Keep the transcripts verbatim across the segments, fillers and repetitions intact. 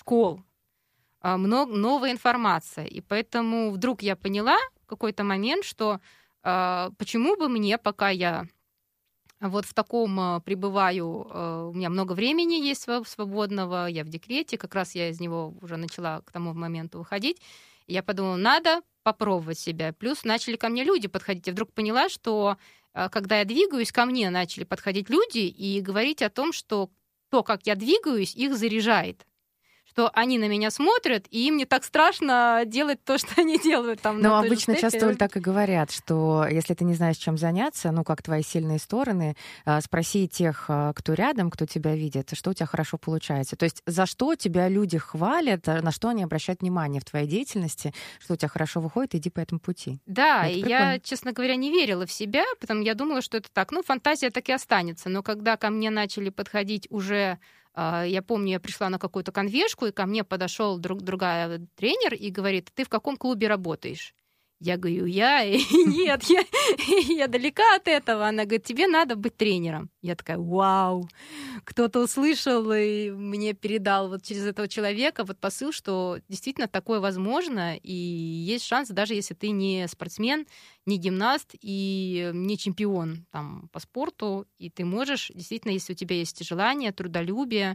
школ, много, новая информация. И поэтому вдруг я поняла в какой-то момент, что э, почему бы мне, пока я вот в таком э, пребываю, э, у меня много времени есть свободного, я в декрете, как раз я из него уже начала к тому моменту выходить, и я подумала, надо попробовать себя. Плюс начали ко мне люди подходить. Я вдруг поняла, что э, когда я двигаюсь, ко мне начали подходить люди и говорить о том, что то, как я двигаюсь, их заряжает. Что они на меня смотрят, и им не так страшно делать то, что они делают. Там, Но обычно часто, Оль, так и говорят, что если ты не знаешь, чем заняться, ну, как твои сильные стороны, спроси тех, кто рядом, кто тебя видит, что у тебя хорошо получается. То есть за что тебя люди хвалят, на что они обращают внимание в твоей деятельности, что у тебя хорошо выходит, иди по этому пути. Да, и я, честно говоря, не верила в себя, потому я думала, что это так. Ну, фантазия так и останется. Но когда ко мне начали подходить уже... Я помню, я пришла на какую-то конвешку, и ко мне подошел друг, другая тренер и говорит, ты в каком клубе работаешь? Я говорю, я? Нет, я, я далека от этого. Она говорит, тебе надо быть тренером. Я такая, вау, кто-то услышал и мне передал вот через этого человека вот посыл, что действительно такое возможно, и есть шанс, даже если ты не спортсмен, не гимнаст и не чемпион там, по спорту, и ты можешь, действительно, если у тебя есть желание, трудолюбие,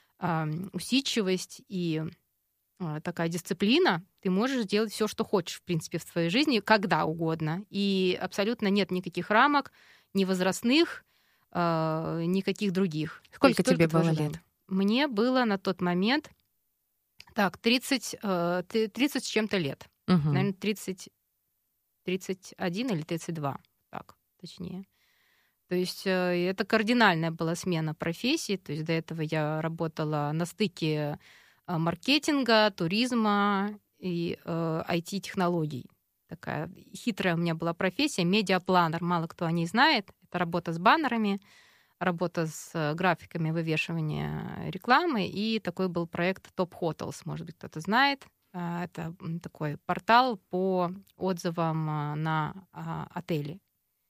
усидчивость и такая дисциплина, ты можешь делать все, что хочешь, в принципе, в своей жизни, когда угодно. И абсолютно нет никаких рамок, ни возрастных, э, никаких других. Сколько тебе было лет? Мне было на тот момент так, тридцать, э, тридцать с чем-то лет. Угу. Наверное, тридцать, тридцать один или тридцать два, так, точнее. То есть э, это кардинальная была смена профессии. То есть до этого я работала на стыке маркетинга, туризма и э, ай ти-технологий. Такая хитрая у меня была профессия, медиапланер. Мало кто о ней знает. Это работа с баннерами, работа с графиками вывешивания рекламы. И такой был проект Top Hotels, может быть, кто-то знает. Это такой портал по отзывам на отели.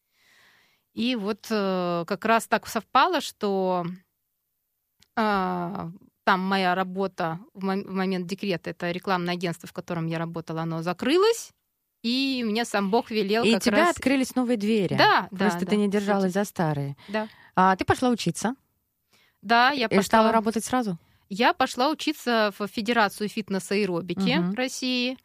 И вот э, как раз так совпало, что э, там моя работа в момент декрета, это рекламное агентство, в котором я работала, оно закрылось, и мне сам Бог велел и как тебя раз... открылись новые двери. Да, да. Просто да, ты не держалась кстати. за старые. Да. А ты пошла учиться? Да, я пошла... И стала работать сразу? Я пошла учиться в Федерацию фитнеса и аэробики угу. России.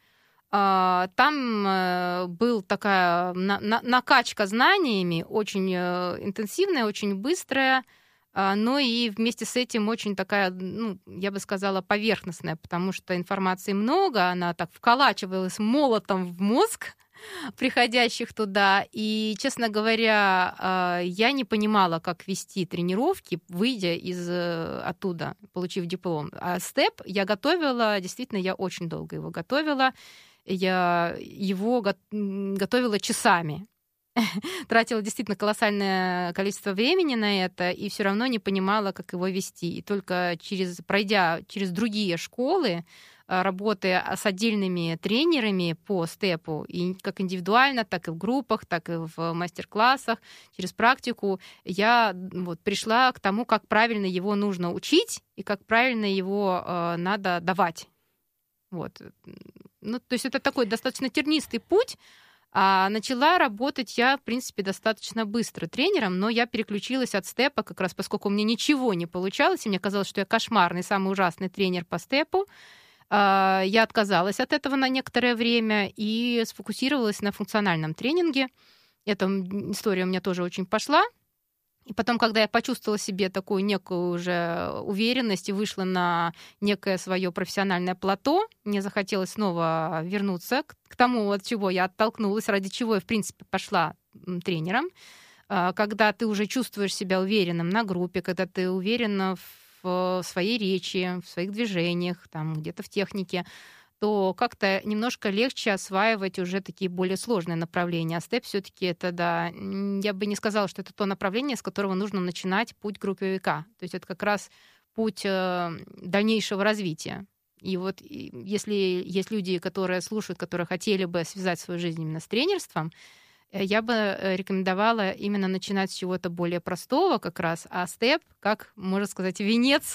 Там была такая накачка знаниями, очень интенсивная, очень быстрая, но и вместе с этим очень такая, ну, я бы сказала, поверхностная, потому что информации много, она так вколачивалась молотом в мозг приходящих туда. И, честно говоря, я не понимала, как вести тренировки, выйдя из оттуда, получив диплом. А степ я готовила, действительно, я очень долго его готовила. Я его готовила часами. Тратила действительно колоссальное количество времени на это и все равно не понимала, как его вести. И только через, пройдя через другие школы, работая с отдельными тренерами по степу, и как индивидуально, так и в группах, так и в мастер-классах, через практику, я вот пришла к тому, как правильно его нужно учить и как правильно его э, надо давать. Вот. Ну, то есть это такой достаточно тернистый путь. А начала работать я, в принципе, достаточно быстро тренером, но я переключилась от степа, как раз поскольку у меня ничего не получалось, и мне казалось, что я кошмарный, самый ужасный тренер по степу. Я отказалась от этого на некоторое время и сфокусировалась на функциональном тренинге. Эта история у меня тоже очень пошла. И потом, когда я почувствовала в себе такую некую уже уверенность и вышла на некое свое профессиональное плато, мне захотелось снова вернуться к, к тому, от чего я оттолкнулась, ради чего я, в принципе, пошла тренером. Когда ты уже чувствуешь себя уверенным на группе, когда ты уверена в своей речи, в своих движениях, там, где-то в технике, то как-то немножко легче осваивать уже такие более сложные направления. А степ все-таки это, да, я бы не сказала, что это то направление, с которого нужно начинать путь групповика. То есть это как раз путь дальнейшего развития. И вот если есть люди, которые слушают, которые хотели бы связать свою жизнь именно с тренерством, я бы рекомендовала именно начинать с чего-то более простого как раз, а степ, как, можно сказать, венец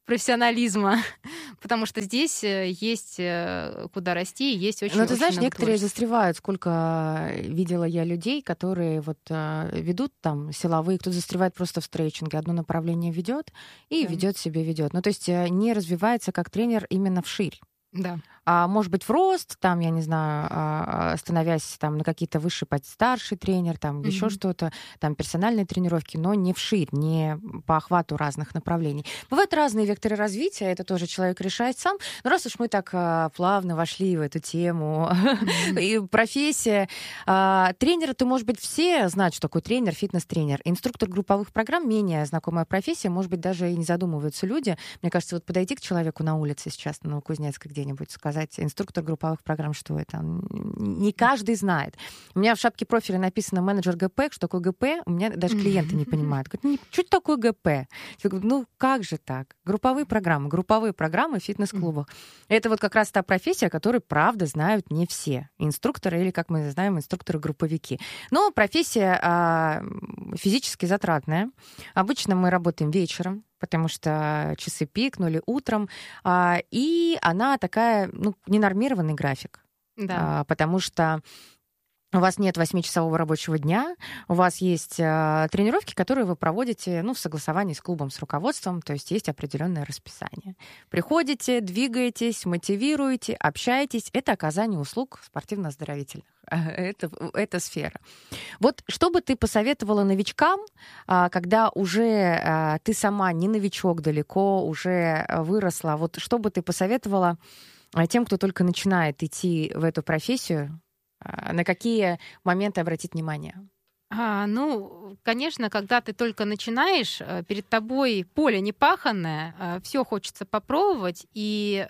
профессионализма, потому что здесь есть куда расти, есть очень. Но ты очень знаешь, много некоторые творчества. застревают. Сколько видела я людей, которые вот ведут там силовые, кто застревает просто в стретчинге, одно направление ведет и Да. ведет себе ведет. Ну то есть не развивается как тренер именно вширь. Да. А может быть, в рост, там, я не знаю, становясь там на какие-то высшие, старший тренер, там mm-hmm. еще что-то, там персональные тренировки, но не вширь, не по охвату разных направлений. Бывают разные векторы развития, это тоже человек решает сам. Но раз уж мы так а, плавно вошли в эту тему, mm-hmm. и профессия, а, тренеры-то, может быть, все знают, что такое тренер, фитнес-тренер. Инструктор групповых программ, менее знакомая профессия, может быть, даже и не задумываются люди. Мне кажется, вот подойти к человеку на улице сейчас, на Новокузнецкой где-нибудь, сказать, инструктор групповых программ, что это? Не каждый знает. У меня в шапке профиля написано менеджер ГП. Что такое ГП? У меня даже клиенты не понимают. Говорят, что это такое ГП? Я говорю, ну как же так? Групповые программы. Групповые программы в фитнес-клубах. Это вот как раз та профессия, которую, правда, знают не все. Инструкторы или, как мы знаем, инструкторы-групповики. Но профессия а, физически затратная. Обычно мы работаем вечером, потому что часы пикнули утром, а, и она такая, ну, ненормированный график, да. а, потому что у вас нет восьмичасового рабочего дня, у вас есть а, тренировки, которые вы проводите, ну, в согласовании с клубом, с руководством, то есть есть определенное расписание. Приходите, двигаетесь, мотивируете, общаетесь. Это оказание услуг спортивно-оздоровительных. Это, это сфера. Вот что бы ты посоветовала новичкам, когда уже ты сама не новичок далеко, уже выросла, вот что бы ты посоветовала тем, кто только начинает идти в эту профессию, на какие моменты обратить внимание? А, ну, конечно, когда ты только начинаешь, перед тобой поле непаханное, все хочется попробовать, и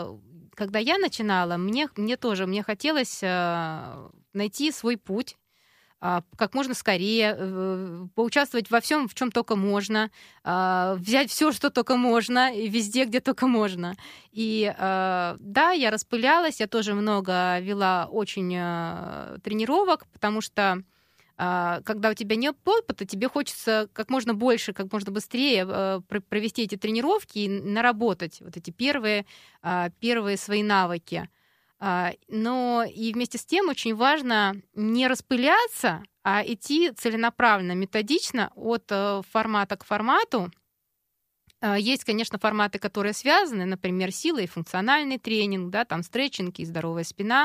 когда я начинала, мне, мне тоже мне хотелось найти свой путь как можно скорее, поучаствовать во всем, в чем только можно, взять все, что только можно, и везде, где только можно. И да, я распылялась, я тоже много вела очень тренировок, потому что когда у тебя нет опыта, тебе хочется как можно больше, как можно быстрее провести эти тренировки и наработать вот эти первые, первые свои навыки. Но и вместе с тем очень важно не распыляться, а идти целенаправленно, методично от формата к формату. Есть, конечно, форматы, которые связаны, например, сила и функциональный тренинг, да, там стретчинг и здоровая спина.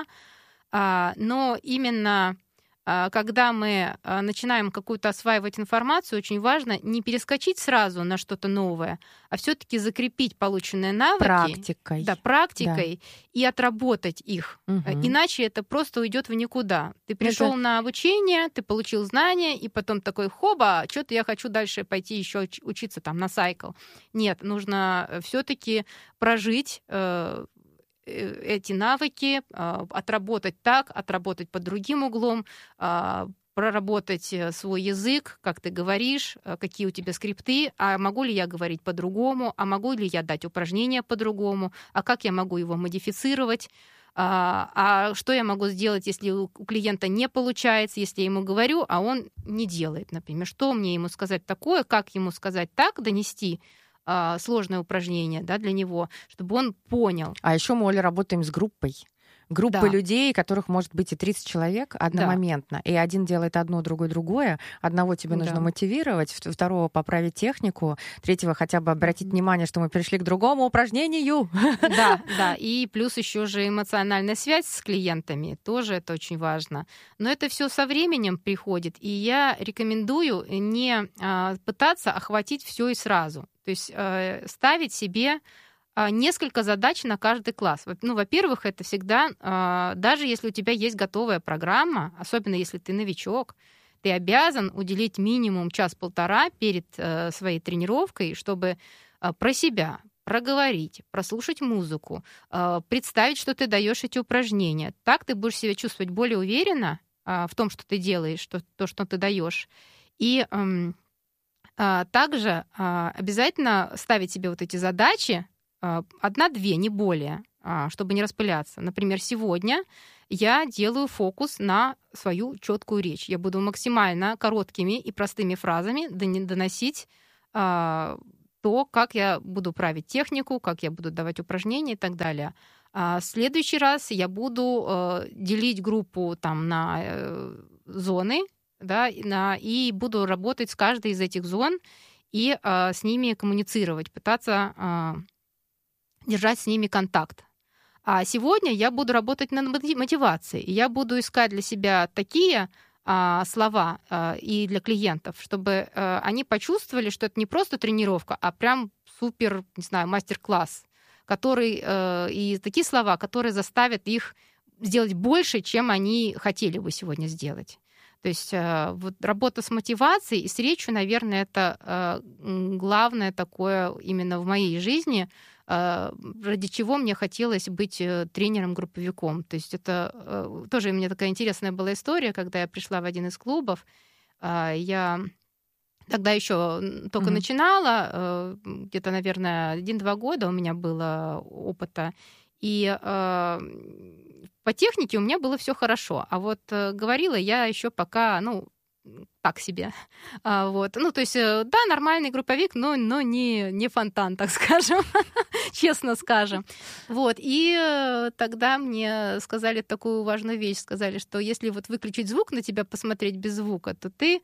Но именно когда мы начинаем какую-то осваивать информацию, очень важно не перескочить сразу на что-то новое, а все-таки закрепить полученные навыки практикой, да, практикой да. и отработать их. Угу. Иначе это просто уйдет в никуда. Ты пришел это... на обучение, ты получил знания, и потом такой хоба, что-то я хочу дальше пойти еще учиться там на сайкл. Нет, нужно все-таки прожить э, эти навыки, отработать так, отработать под другим углом, проработать свой язык, как ты говоришь, какие у тебя скрипты, а могу ли я говорить по-другому, а могу ли я дать упражнения по-другому, а как я могу его модифицировать, а, а что я могу сделать, если у клиента не получается, если я ему говорю, а он не делает, например, что мне ему сказать такое, как ему сказать так, донести сложное упражнение, да, для него, чтобы он понял. А еще мы, Оля, работаем с группой. Группы да. людей, которых может быть и тридцать человек одномоментно. Да. И один делает одно, другой другое. Одного тебе нужно да. мотивировать, второго поправить технику, третьего хотя бы обратить mm-hmm. внимание, что мы перешли к другому упражнению. Да, да. И плюс еще же эмоциональная связь с клиентами. Тоже это очень важно. Но это все со временем приходит. И я рекомендую не а, пытаться охватить все и сразу. То есть а, ставить себе несколько задач на каждый класс. Ну, во-первых, это всегда, даже если у тебя есть готовая программа, особенно если ты новичок, ты обязан уделить минимум час-полтора перед своей тренировкой, чтобы про себя проговорить, прослушать музыку, представить, что ты даешь эти упражнения. Так ты будешь себя чувствовать более уверенно в том, что ты делаешь, что, то, что ты даешь. И также обязательно ставить себе вот эти задачи, одна-две, не более, чтобы не распыляться. Например, сегодня я делаю фокус на свою четкую речь. Я буду максимально короткими и простыми фразами доносить ту что, как я буду править технику, как я буду давать упражнения и так далее. А в следующий раз я буду э, делить группу там на э, зоны, да, и на, и буду работать с каждой из этих зон и э, с ними коммуницировать, пытаться э, держать с ними контакт. А сегодня я буду работать над мотивацией, и я буду искать для себя такие а, слова а, и для клиентов, чтобы а, они почувствовали, что это не просто тренировка, а прям супер, не знаю, мастер-класс, который, а, и такие слова, которые заставят их сделать больше, чем они хотели бы сегодня сделать. То есть а, вот работа с мотивацией и с речью, наверное, это а, главное такое именно в моей жизни, ради чего мне хотелось быть тренером-групповиком. То есть это тоже у меня такая интересная была история, когда я пришла в один из клубов. Я тогда еще только mm-hmm. начинала, где-то, наверное, один-два года у меня было опыта. И по технике у меня было все хорошо. А вот говорила я еще пока, ну, так себе. А, вот. Ну, то есть, да, нормальный групповик, но, но не, не фонтан, так скажем, честно скажем. Вот. И тогда мне сказали такую важную вещь, сказали, что если вот выключить звук, на тебя посмотреть без звука, то ты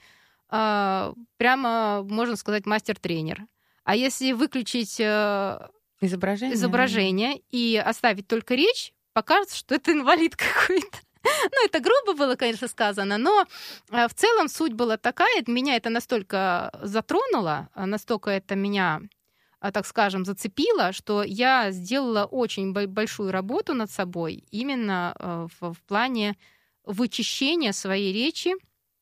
а, прямо, можно сказать, мастер-тренер. А если выключить а, изображение, изображение и оставить только речь, покажется, что это инвалид какой-то. Ну, это грубо было, конечно, сказано, но в целом суть была такая, меня это настолько затронуло, настолько это меня, так скажем, зацепило, что я сделала очень большую работу над собой именно в, в плане вычищения своей речи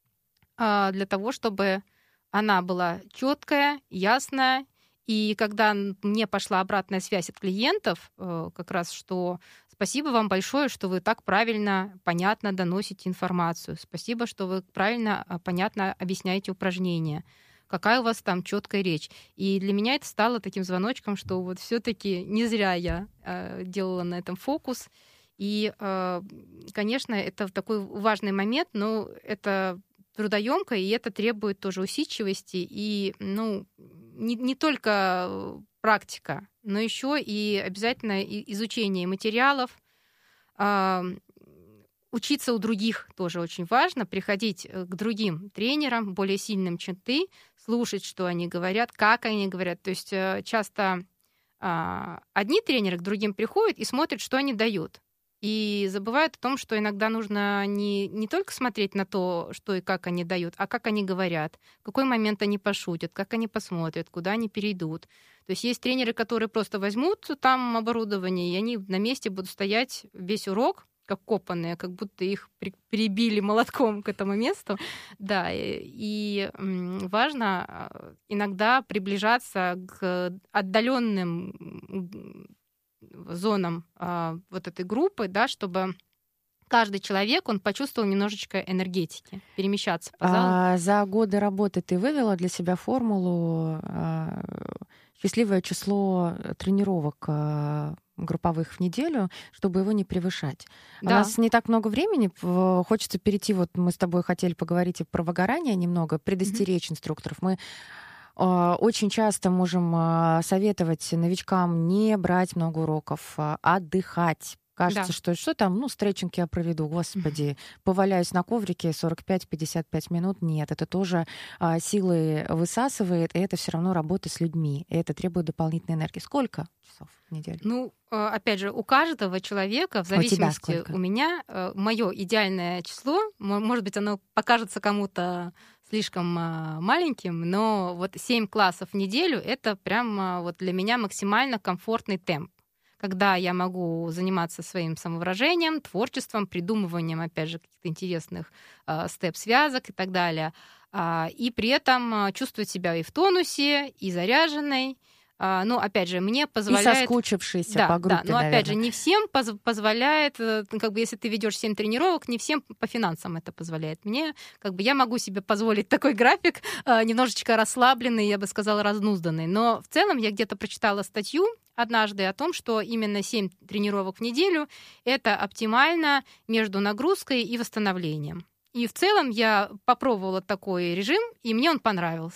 для того, чтобы она была четкая, ясная. И когда мне пошла обратная связь от клиентов, как раз что спасибо вам большое, что вы так правильно, понятно доносите информацию. Спасибо, что вы правильно, понятно объясняете упражнения. Какая у вас там четкая речь. И для меня это стало таким звоночком, что вот все-таки не зря я э, делала на этом фокус. И, э, конечно, это такой важный момент, но это трудоемко, и это требует тоже усидчивости и, ну, не, не только практика, но еще и обязательно изучение материалов, э, учиться у других тоже очень важно, приходить к другим тренерам, более сильным, чем ты, слушать, что они говорят, как они говорят. То есть э, часто э, одни тренеры к другим приходят и смотрят, что они дают. И забывают о том, что иногда нужно не, не только смотреть на то, что и как они дают, а как они говорят, в какой момент они пошутят, как они посмотрят, куда они перейдут. То есть есть тренеры, которые просто возьмут там оборудование, и они на месте будут стоять весь урок, как копанные, как будто их прибили молотком к этому месту. Да, и, и важно иногда приближаться к отдаленным зонам а, вот этой группы, да, чтобы каждый человек, он почувствовал немножечко энергетики, перемещаться по залу. А за годы работы ты вывела для себя формулу а, счастливое число тренировок а, групповых в неделю, чтобы его не превышать. Да. У нас не так много времени, хочется перейти, вот мы с тобой хотели поговорить и про выгорание немного, предостеречь mm-hmm. инструкторов. Мы очень часто можем советовать новичкам не брать много уроков, отдыхать. Кажется, да. что что там, ну, стретчинг я проведу, господи, поваляюсь на коврике сорок пять - пятьдесят пять минут. Нет, это тоже а, силы высасывает, и это все равно работа с людьми, и это требует дополнительной энергии. Сколько часов в неделю? Ну, опять же, у каждого человека, в зависимости у, у меня, мое идеальное число, может быть, оно покажется кому-то слишком маленьким, но вот семь классов в неделю — это прям вот для меня максимально комфортный темп, когда я могу заниматься своим самовыражением, творчеством, придумыванием, опять же, каких-то интересных э, степ-связок и так далее, э, и при этом э, чувствовать себя и в тонусе, и заряженной. Uh, ну, опять же, мне позволяет... И соскучившийся да, по группе, да, но, наверное. опять же, не всем поз- позволяет, как бы, если ты ведешь семь тренировок, не всем по финансам это позволяет. Мне, как бы, я могу себе позволить такой график, uh, немножечко расслабленный, я бы сказала, разнузданный. Но в целом я где-то прочитала статью однажды о том, что именно семь тренировок в неделю — это оптимально между нагрузкой и восстановлением. И в целом я попробовала такой режим, и мне он понравился.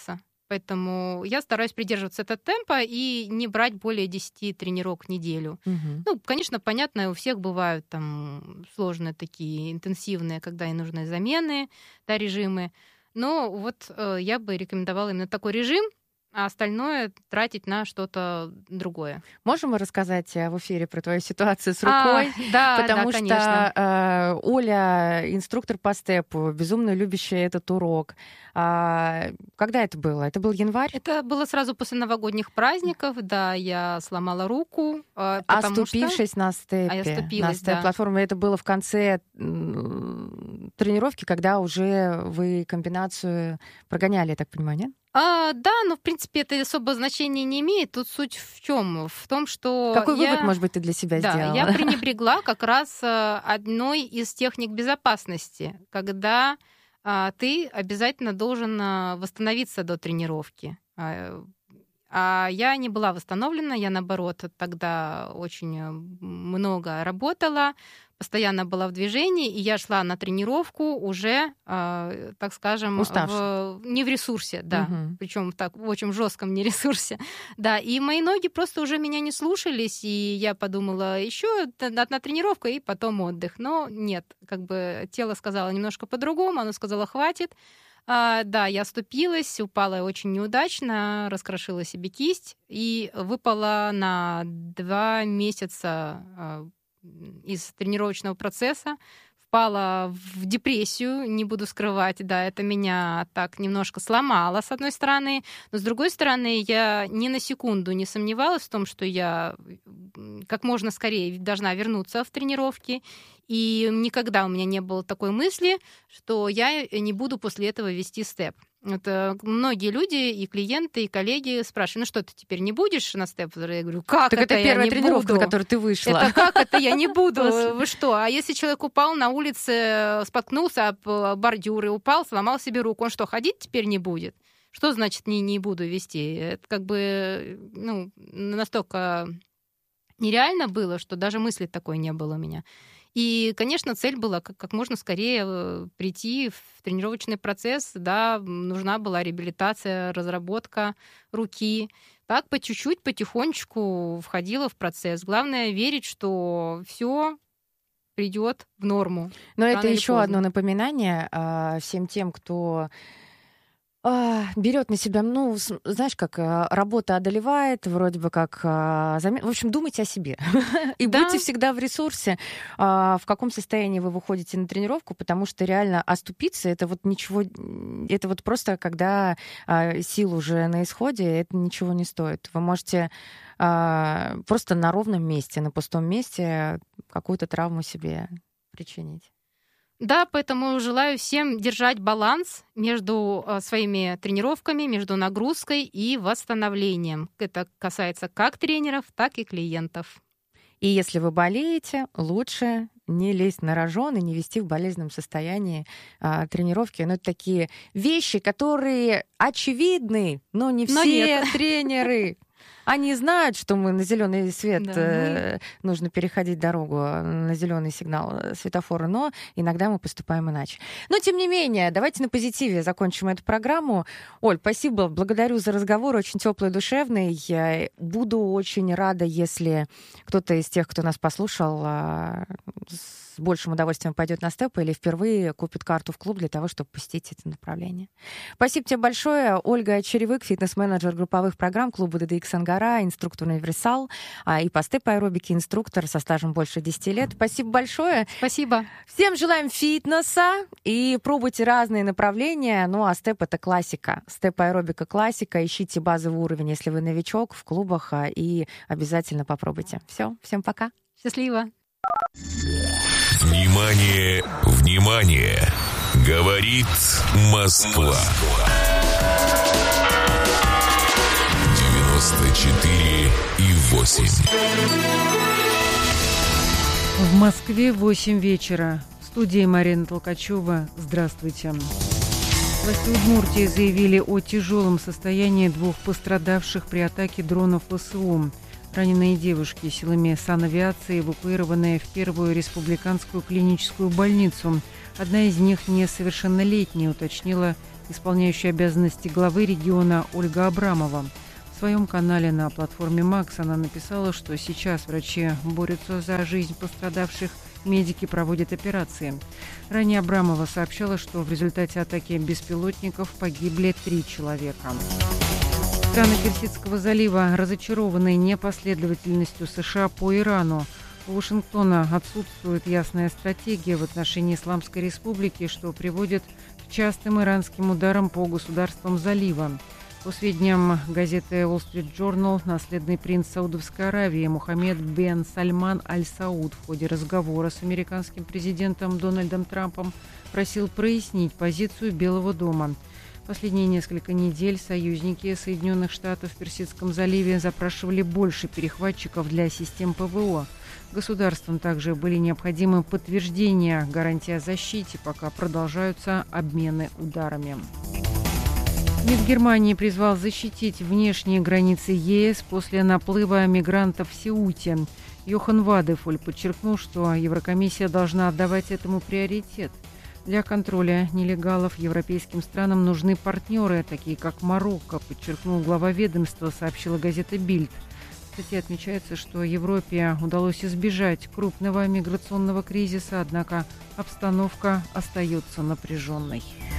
Поэтому я стараюсь придерживаться этого темпа и не брать более десяти тренировок в неделю. Мгм. Ну, конечно, понятно, у всех бывают там сложные такие, интенсивные, когда и нужны замены, да, режимы. Но вот э, я бы рекомендовала именно такой режим, а остальное тратить на что-то другое. Можем мы рассказать э, в эфире про твою ситуацию с А, рукой? да, Потому да, что конечно. э, Оля, инструктор по степу, безумно любящая этот урок. А, когда это было? Это был январь? Это было сразу после новогодних праздников, да, я сломала руку, э, потому что... Оступившись на степе. А я на оступилась, да. степ-платформе. Это было в конце м, тренировки, когда уже вы комбинацию прогоняли, я так понимаю, нет? А, да, но в принципе это особо значения не имеет. Тут суть в чем? В том, что Какой я... вывод, может быть, ты для себя Да, сделала? я пренебрегла как раз э, одной из техник безопасности, когда а, ты обязательно должен а, восстановиться до тренировки. А, а я не была восстановлена, я, наоборот, тогда очень э, много работала, постоянно была в движении, и я шла на тренировку уже, э, так скажем, в, не в ресурсе, да, Мгм. причем так в очень жестком не ресурсе, да, и мои ноги просто уже меня не слушались, и я подумала, еще одна тренировка и потом отдых, но нет, как бы тело сказало немножко по-другому, оно сказало хватит. А, да, я оступилась, упала очень неудачно, раскрошила себе кисть и выпала на два месяца а, из тренировочного процесса, впала в депрессию, не буду скрывать, да, это меня так немножко сломало, с одной стороны, но с другой стороны, я ни на секунду не сомневалась в том, что я как можно скорее должна вернуться в тренировки, и никогда у меня не было такой мысли, что я не буду после этого вести степ. Это многие люди, и клиенты, и коллеги спрашивают, ну что, ты теперь не будешь на степ? Я говорю, как Так это, это первая я не тренировка, буду? на которую ты вышла. Это как это я не буду? Вы что? А если человек упал на улице, споткнулся об бордюр и упал, сломал себе руку, он что, ходить теперь не будет? Что значит не, не буду вести? Это как бы ну, настолько нереально было, что даже мысли такой не было у меня. И, конечно, цель была как, как можно скорее прийти в тренировочный процесс. Да, нужна была реабилитация, разработка руки. Так по чуть-чуть, потихонечку входила в процесс. Главное верить, что все придет в норму. Но рано это или еще поздно. одно напоминание а, всем тем, кто а, берет на себя, ну, с- знаешь, как а, работа одолевает, вроде бы как... а, заме- В общем, думайте о себе. И Да. будьте всегда в ресурсе, а, в каком состоянии вы выходите на тренировку, потому что реально оступиться — это вот ничего... Это вот просто, когда а, сил уже на исходе, это ничего не стоит. Вы можете а, просто на ровном месте, на пустом месте какую-то травму себе причинить. Да, поэтому желаю всем держать баланс между э, своими тренировками, между нагрузкой и восстановлением. Это касается как тренеров, так и клиентов. И если вы болеете, лучше не лезть на рожон и не вести в болезненном состоянии а, тренировки. Но это такие вещи, которые очевидны, но не Но все нет. тренеры. Они знают, что мы на зеленый свет Да, э, нужно переходить дорогу на зеленый сигнал светофора, но иногда мы поступаем иначе. Но тем не менее, давайте на позитиве закончим эту программу. Оль, спасибо, благодарю за разговор, очень теплый, душевный. Я буду очень рада, если кто-то из тех, кто нас послушал, а, с большим удовольствием пойдет на степ или впервые купит карту в клуб для того, чтобы посетить это направление. Спасибо тебе большое. Ольга Черевык, фитнес-менеджер групповых программ клуба ди ди икс Ангара, инструктор универсал а, и по степ-аэробике инструктор со стажем больше десяти лет. Спасибо большое. Спасибо. Всем желаем фитнеса и пробуйте разные направления. Ну, а степ — это классика. Степ-аэробика — классика. Ищите базовый уровень, если вы новичок, в клубах, а, и обязательно попробуйте. Все, всем пока. Счастливо. Внимание, внимание! Говорит Москва. девяносто четыре и восемь. В Москве восемь вечера. В студии Марина Толкачева. Здравствуйте. Власти Удмуртии заявили о тяжелом состоянии двух пострадавших при атаке дронов ВСУ. Раненые девушки силами санавиации эвакуированы в первую республиканскую клиническую больницу. Одна из них несовершеннолетняя, уточнила исполняющая обязанности главы региона Ольга Абрамова. В своем канале на платформе Макс она написала, что сейчас врачи борются за жизнь пострадавших, медики проводят операции. Ранее Абрамова сообщала, что в результате атаки беспилотников погибли три человека. Страны Персидского залива разочарованы непоследовательностью США по Ирану. У Вашингтона отсутствует ясная стратегия в отношении Исламской Республики, что приводит к частым иранским ударам по государствам залива. По сведениям газеты Wall Street Journal, наследный принц Саудовской Аравии Мухаммед бен Сальман аль-Сауд в ходе разговора с американским президентом Дональдом Трампом просил прояснить позицию Белого дома. Последние несколько недель союзники Соединенных Штатов в Персидском заливе запрашивали больше перехватчиков для систем ПВО. Государствам также были необходимы подтверждения гарантии о защите, пока продолжаются обмены ударами. МИД Германии призвал защитить внешние границы ЕС после наплыва мигрантов в Сеуте. Йохан Вадефоль подчеркнул, что Еврокомиссия должна отдавать этому приоритет. Для контроля нелегалов европейским странам нужны партнеры, такие как Марокко, подчеркнул глава ведомства, сообщила газета «Бильд». В статье отмечается, что Европе удалось избежать крупного миграционного кризиса, однако обстановка остается напряженной.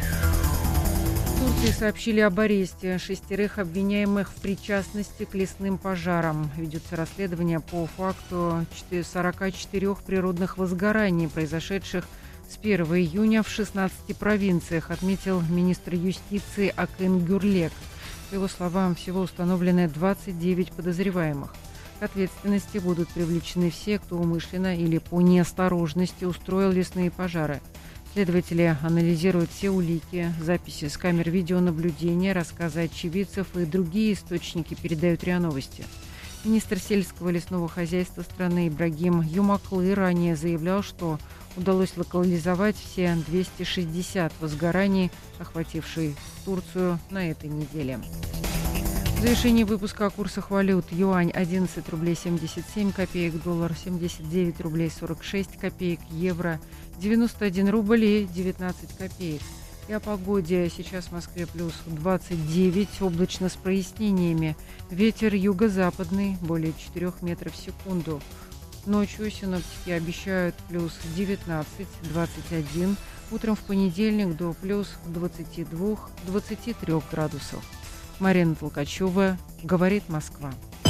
В Турции сообщили об аресте шестерых обвиняемых в причастности к лесным пожарам. Ведется расследование по факту сорока четырёх природных возгораний, произошедших с первого июня в шестнадцати провинциях, отметил министр юстиции Акын Гюрлек. По его словам, всего установлены двадцать девять подозреваемых. К ответственности будут привлечены все, кто умышленно или по неосторожности устроил лесные пожары. Следователи анализируют все улики, записи с камер видеонаблюдения, рассказы очевидцев и другие источники, передают РИА Новости. Министр сельского лесного хозяйства страны Ибрагим Юмаклы ранее заявлял, что удалось локализовать все двести шестьдесят возгораний, охватившие Турцию на этой неделе. В завершении выпуска о курсах валют: юань одиннадцать рублей семьдесят семь копеек, доллар семьдесят девять рублей сорок шесть копеек, евро девяносто один рубль и девятнадцать копеек. И о погоде. Сейчас в Москве плюс двадцать девять, облачно с прояснениями. Ветер юго-западный, более четырёх метров в секунду. Ночью синоптики обещают плюс девятнадцать - двадцать один, утром в понедельник до плюс двадцати двух - двадцати трёх градусов. Марина Толкачева, «Говорит Москва».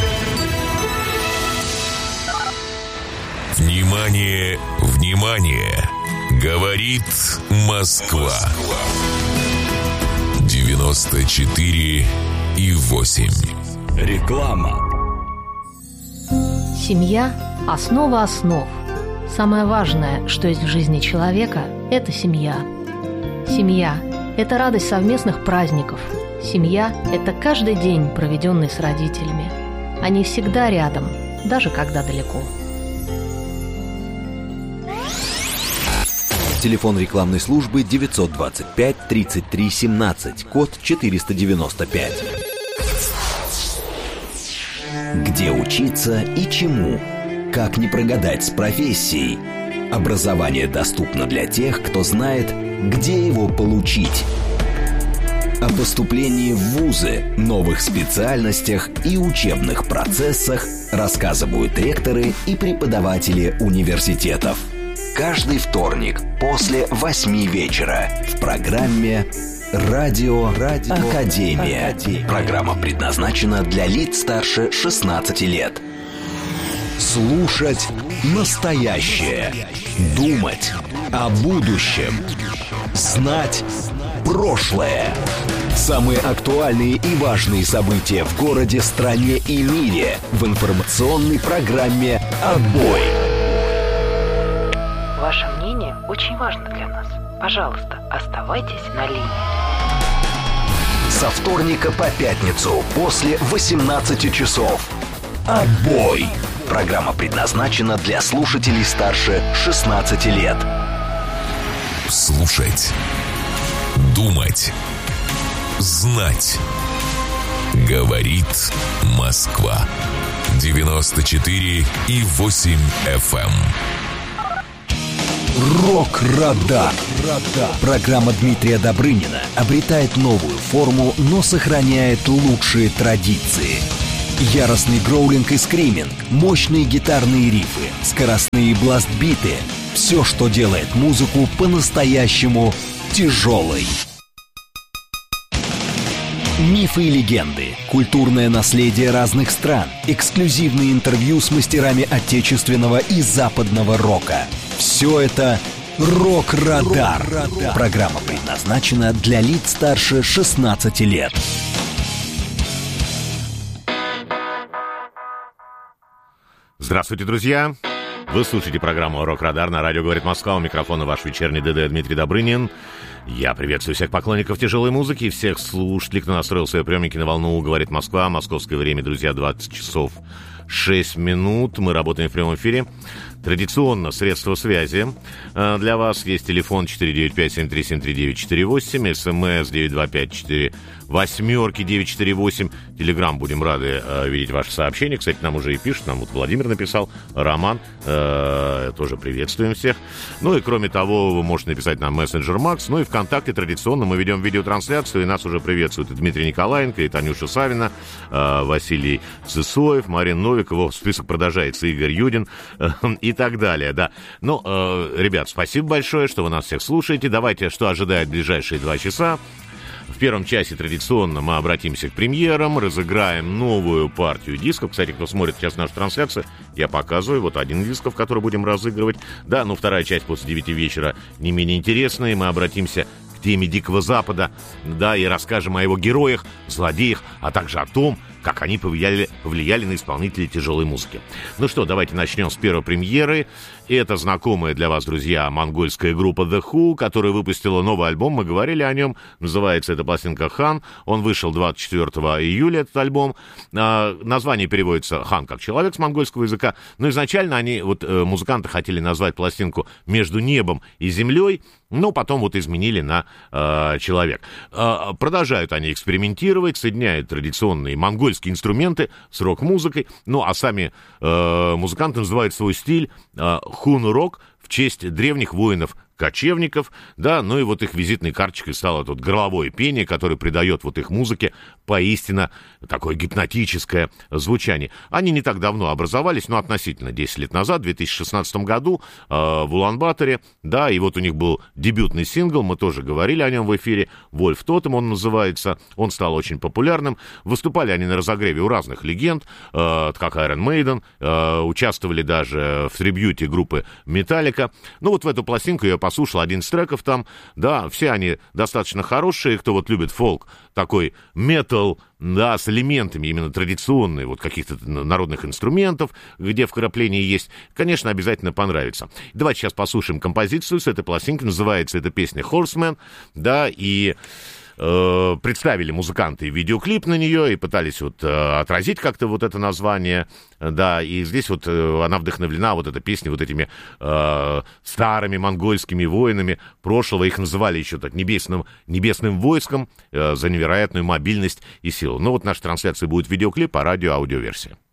Внимание, внимание! Говорит Москва. девяносто четыре и восемь. Реклама. Семья – основа основ. Самое важное, что есть в жизни человека – это семья. Семья – это радость совместных праздников. Семья – это каждый день, проведенный с родителями. Они всегда рядом, даже когда далеко. Телефон рекламной службы девятьсот двадцать пять тридцать три семнадцать, код четыреста девяносто пять. Где учиться и чему? Как не прогадать с профессией? Образование доступно для тех, кто знает, где его получить. О поступлении в вузы, новых специальностях и учебных процессах рассказывают ректоры и преподаватели университетов. Каждый вторник после восьми вечера в программе «Радио, Радио Академия». Академия. Программа предназначена для лиц старше шестнадцати лет. Слушать настоящее. Думать о будущем. Знать прошлое. Самые актуальные и важные события в городе, стране и мире в информационной программе «Отбой». Ваше мнение очень важно для нас. Пожалуйста, оставайтесь на линии. Со вторника по пятницу после восемнадцати часов. «Отбой». Программа предназначена для слушателей старше шестнадцати лет. Слушать. Думать. Знать. Говорит Москва. девяносто четыре и восемь эф эм. Рок-Радар. Программа Дмитрия Добрынина обретает новую форму, но сохраняет лучшие традиции. Яростный гроулинг и скриминг, мощные гитарные рифы, скоростные бласт-биты — все, что делает музыку по-настоящему тяжелой. Мифы и легенды, культурное наследие разных стран, эксклюзивные интервью с мастерами отечественного и западного рока. Все это «Рок-Радар». Программа предназначена для лиц старше шестнадцати лет. Здравствуйте, друзья! Вы слушаете программу «Рок-Радар» на радио «Говорит Москва». У микрофона ваш вечерний ДД Дмитрий Добрынин. Я приветствую всех поклонников тяжелой музыки, всех слушателей, кто настроил свои приемники на волну «Говорит Москва». Московское время, друзья, двадцать часов шесть минут. Мы работаем в прямом эфире. Традиционно средства связи для вас есть телефон четыре девять пять семь три семь три девять четыре восемь, смс девять два пять четыре восьмерки девять четыре восемь. Телеграм, будем рады э, видеть ваши сообщения. Кстати, нам уже и пишут, нам вот Владимир написал, Роман, э, тоже приветствуем всех. Ну и кроме того, вы можете написать нам мессенджер Макс. Ну и ВКонтакте традиционно мы ведем видеотрансляцию, и нас уже приветствуют и Дмитрий Николаенко, и Танюша Савина, э, Василий Сысоев, Марина Новикова, список продолжается, Игорь Юдин э, и так далее, да. Ну, э, ребят, спасибо большое, что вы нас всех слушаете. Давайте, что ожидает ближайшие два часа. В первом часе традиционно мы обратимся к премьерам, разыграем новую партию дисков. Кстати, кто смотрит сейчас нашу трансляцию, я показываю вот один из дисков, который будем разыгрывать. Да, ну вторая часть после девяти вечера не менее интересная. Мы обратимся к теме Дикого Запада, да, и расскажем о его героях, злодеях, а также о том, как они повлияли, повлияли на исполнителей тяжелой музыки. Ну что, давайте начнем с первой премьеры. Это знакомая для вас, друзья, монгольская группа The Who, которая выпустила новый альбом. Мы говорили о нем. Называется эта пластинка «Хан». Он вышел двадцать четвёртого июля, этот альбом. А, название переводится «Хан» как «человек» с монгольского языка. Но изначально они, вот музыканты хотели назвать пластинку «Между небом и землей», но потом вот изменили на э, «человек». Э, продолжают они экспериментировать, соединяют традиционные монгольские инструменты с рок-музыкой. Ну, а сами э, музыканты называют свой стиль э, «хун-рок» в честь древних воинов кочевников, да, ну и вот их визитной карточкой стало тут горловое пение, которое придает вот их музыке поистине такое гипнотическое звучание. Они не так давно образовались, ну, относительно десять лет назад, в две тысячи шестнадцатом году э, в Улан-Баторе, да, и вот у них был дебютный сингл, мы тоже говорили о нем в эфире, «Вольф Тотем» он называется, он стал очень популярным. Выступали они на разогреве у разных легенд, э, как Iron Maiden, э, участвовали даже в трибьюте группы Metallica. Ну, вот в эту пластинку я послушал один из треков там, да, все они достаточно хорошие, кто вот любит фолк, такой метал, да, с элементами именно традиционные, вот каких-то народных инструментов, где вкрапления есть, конечно, обязательно понравится. Давайте сейчас послушаем композицию с этой пластинки, называется эта песня «Horseman», да, и э, представили музыканты видеоклип на нее и пытались вот э, отразить как-то вот это название, да, и здесь вот э, она вдохновлена, вот эта песня, вот этими э, старыми монгольскими воинами прошлого, их называли еще так небесным, небесным войском э, за невероятную мобильность и силу. Ну вот наша трансляция будет видеоклип, а радио аудиоверсия.